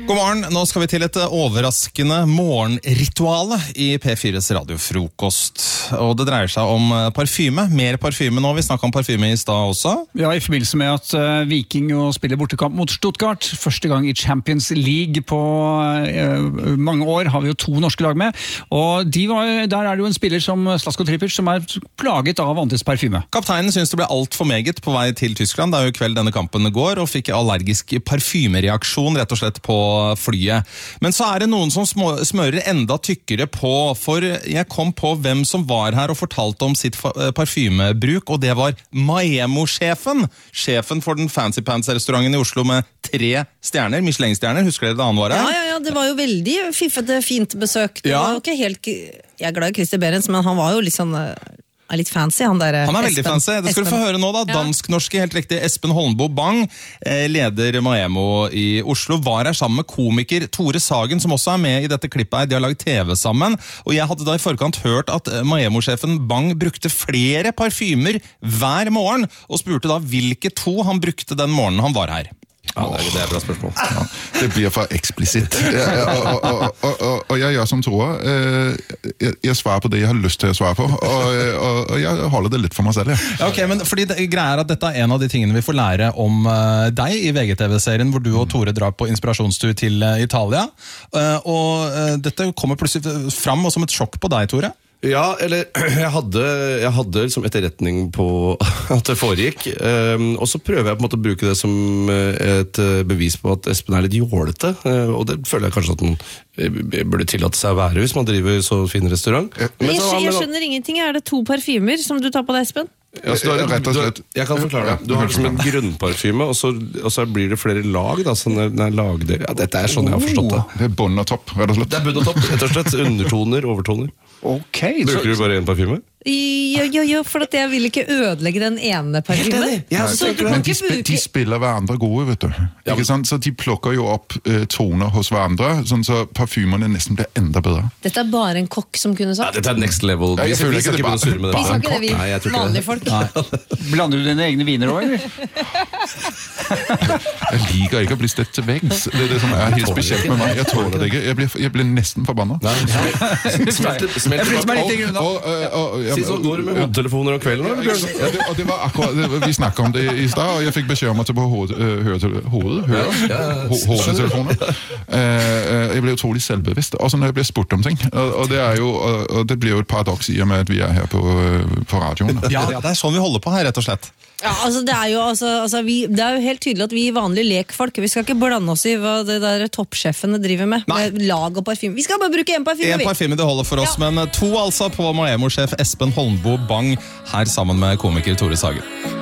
God morgen, nå skal vi til et overraskende morgenrituale i P4s radiofrokost. Og det dreier seg om parfyme, mer parfyme nå. Vi snakket om parfyme i sted også. Ja, i forbindelse med at Viking spiller bortekamp mot Stuttgart. Første gang i Champions League på mange år har vi jo 2 norske lag med. Og der det jo en spiller som Zlatko Tripic som plaget av andres parfyme. Kapteinen synes det ble alt for meget på vei til Tyskland. Det jo i kveld denne kampen går, og fikk allergisk parfymereaksjon rett og slett på flyet. Men så det noen som smører enda tykkere på, for jeg kom på hvem som var her og fortalte om sitt parfymebruk, og det var Maemo-sjefen. Sjefen for den Fancy Pants-restauranten i Oslo med 3 stjerner, Michelin-stjerner. Husker dere da han var her? Ja, det var jo veldig fiffete, fint besøk. Det var jo ikke helt... Jeg glad i Christer Behrens, men han var jo litt sånn... litt fancy, han der Han veldig fancy, det skal du få høre nå da. Dansk-norske, helt riktig, Espen Holmboe Bang, leder Maemo i Oslo, var her sammen med komiker Tore Sagen, som også med i dette klippet her. De har laget TV sammen, og jeg hadde da i forkant hørt at Maemo-sjefen Bang brukte flere parfymer hver morgen, og spurte da hvilke 2 han brukte den morgenen han var her. Ja, det et bra spørsmål. Ja, det blir for eksplisitt. Og jeg gjør som Tore. Jeg svarer på det jeg har lyst til å svare på, og jeg holder det litt for meg selv. Ja, ok, men fordi greia at dette en av de tingene vi får lære om deg i VGTV-serien, hvor du og Tore drar på inspirasjonstur til Italia, og dette kommer plutselig fram som et sjokk på deg, Tore. Ja, eller jeg hadde liksom etterretning på at det foregikk, og så prøver jeg på en måte å bruke det som et bevis på at Espen litt jålete, og det føler jeg kanskje at han burde tillate seg å være hvis man driver så fin restaurant. Men jeg skjønner ingenting. Det 2 parfymer som du tar på deg, Espen? Ja, rett og slett. Jeg kan forklare det. Du har liksom en grunnparfyme, og så blir det flere lag da, sånn dette sånn jeg har forstått det. Det bunn og topp, rett og slett. Det bunn og topp, rett og slett. Undertoner, overtoner. Okay, Bruker du bare en parfyme? Jo, for at jeg vil ikke ødelegge den ene parfymen. Men de spiller hverandre gode, vet du. Ikke sant? Så de plukker jo opp toner hos hverandre, sånn så parfymerne nesten blir enda bedre. Dette bare en kokk som kunne sagt. Ja, dette next level. Jeg føler ikke det bare Vi skal ikke det, vi vanlige folk. Blander du dine egne viner også, eller? Jeg liker ikke å bli støtt til veggs. Det det som helt spesielt med meg. Jeg tåler det ikke. Jeg blir nesten forbannet. Jeg bryter meg litt i grunnen da. Går du med hodetelefoner om kvelden? Og det var akkurat, vi snakket om det i sted, og jeg fikk beskjed om at det var hodetelefoner. Jeg ble utrolig selvbevisst, også når jeg ble spurt om ting. Og det blir jo et paradoks i og med at vi her på radioen. Ja, det sånn vi holder på her, rett og slett. Ja, altså det det jo helt tydelig at vi vanlige lekfolk, vi skal ikke blande oss i hva det der toppsjefene driver med lag og parfyme. Vi skal bare bruke en parfyme. En parfyme det holder for oss, men 2 altså på Maemo-sjef Espen Holmboe Bang her sammen med komiker Tore Sagen.